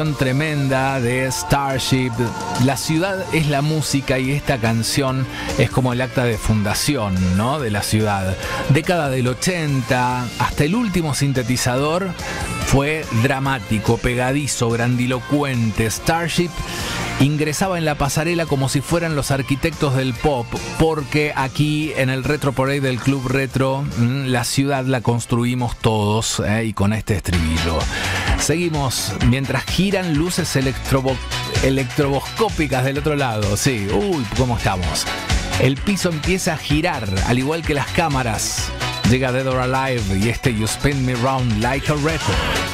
Tremenda de Starship. La ciudad es la música y esta canción es como el acta de fundación, ¿no?, de la ciudad. Década del 80, hasta el último sintetizador fue dramático, pegadizo, grandilocuente. Starship ingresaba en la pasarela como si fueran los arquitectos del pop, porque aquí en el Retro Parade del Club Retro, la ciudad la construimos todos, y con este estribillo. Seguimos mientras giran luces electroboscópicas del otro lado. Sí, uy, ¿cómo estamos? El piso empieza a girar, al igual que las cámaras. Llega Dead or Alive y este You Spin Me Round Like a Record.